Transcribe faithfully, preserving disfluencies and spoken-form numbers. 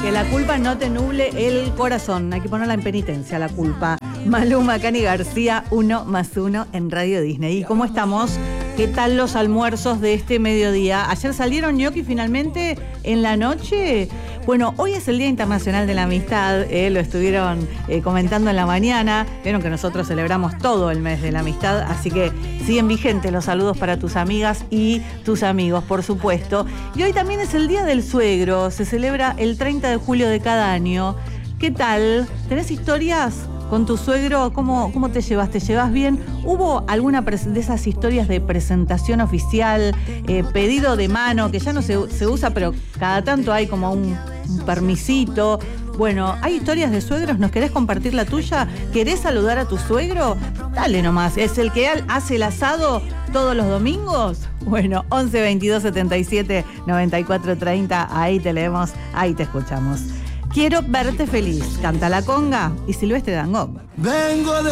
Que la culpa no te nuble el corazón. Hay que ponerla en penitencia, la culpa. Maluma, Cani García, uno más uno en Radio Disney. ¿Y cómo estamos? ¿Qué tal los almuerzos de este mediodía? Ayer salieron ñoqui finalmente en la noche. Bueno, hoy es el Día Internacional de la Amistad, eh, lo estuvieron eh, comentando en la mañana. Vieron que nosotros celebramos todo el mes de la amistad, así que siguen vigentes los saludos para tus amigas y tus amigos, por supuesto. Y hoy también es el Día del Suegro, se celebra el treinta de julio de cada año. ¿Qué tal? ¿Tenés historias con tu suegro? ¿Cómo, cómo te llevas? ¿Te llevas bien? ¿Hubo alguna de esas historias de presentación oficial, eh, pedido de mano, que ya no se, se usa, pero cada tanto hay como un, un permisito? Bueno, ¿hay historias de suegros? ¿Nos querés compartir la tuya? ¿Querés saludar a tu suegro? Dale nomás. ¿Es el que hace el asado todos los domingos? Bueno, once veintidós setenta y siete noventa y cuatro treinta, ahí te leemos, ahí te escuchamos. Quiero verte feliz. Canta La Conga y Silvestre Dangond. Vengo de